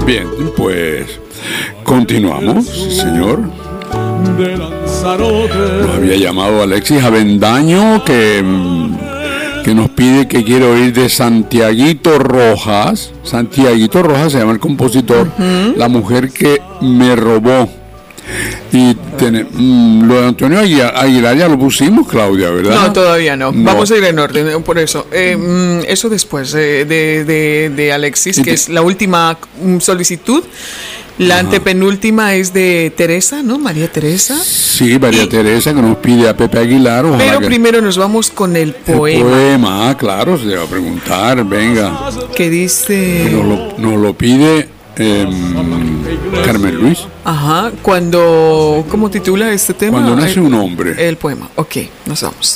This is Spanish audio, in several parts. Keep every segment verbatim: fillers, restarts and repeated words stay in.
Bien, pues continuamos, sí, señor. Nos había llamado Alexis Avendaño que, que nos pide que quiere oír de Santiaguito Rojas. Santiaguito Rojas se llama el compositor, uh-huh. La mujer que me robó. Y tiene, mmm, lo de Antonio Aguilar, Aguilar ya lo pusimos, Claudia, ¿verdad? No, todavía no. no. Vamos a ir en orden, por eso. Eh, eso después eh, de, de, de Alexis, que te... es la última solicitud. La Ajá. antepenúltima es de Teresa, ¿no? María Teresa. Sí, María y... Teresa, que nos pide a Pepe Aguilar. Pero que... primero nos vamos con el poema. El poema, ah, claro, se le va a preguntar, venga. ¿Qué dice? Nos lo, nos lo pide eh, Carmen Luis. Ajá, cuando, ¿cómo titula este tema? Cuando nace un hombre. El poema, ok, nos vamos.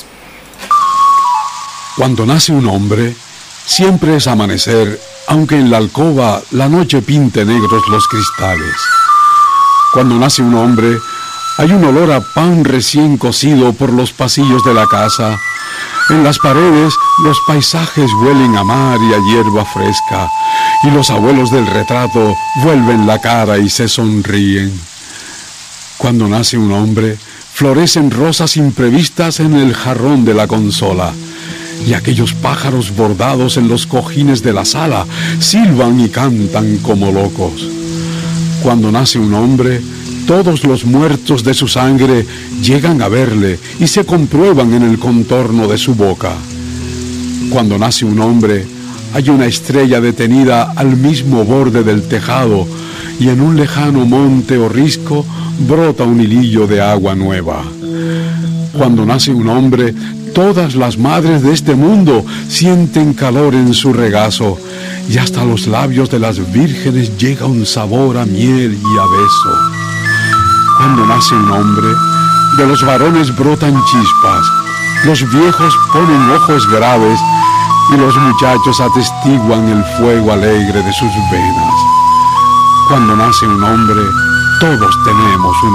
Cuando nace un hombre, siempre es amanecer, aunque en la alcoba la noche pinte negros los cristales. Cuando nace un hombre, hay un olor a pan recién cocido por los pasillos de la casa. En las paredes los paisajes huelen a mar y a hierba fresca, y los abuelos del retrato vuelven la cara y se sonríen. Cuando nace un hombre, florecen rosas imprevistas en el jarrón de la consola, y aquellos pájaros bordados en los cojines de la sala silban y cantan como locos. Cuando nace un hombre, todos los muertos de su sangre llegan a verle y se comprueban en el contorno de su boca. Cuando nace un hombre, hay una estrella detenida al mismo borde del tejado y en un lejano monte o risco brota un hilillo de agua nueva. Cuando nace un hombre, todas las madres de este mundo sienten calor en su regazo y hasta los labios de las vírgenes llega un sabor a miel y a beso. Cuando nace un hombre, de los varones brotan chispas, los viejos ponen ojos graves y los muchachos atestiguan el fuego alegre de sus venas. Cuando nace un hombre, todos tenemos una